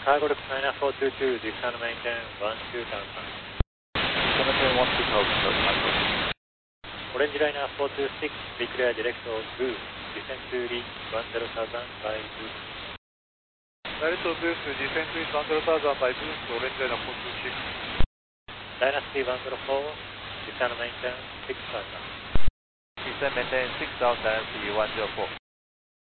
Cargo China 422, descend maintain 12000. Maintain 12000. Orange Liner 426, declare direct boost, descend to reach 10,000 by boost. Direct boost, descend to reach 10,000 by boost, Orange Liner 426. Dynasty 104, descend maintain 6000. Descend maintain 6000, Dynasty 104.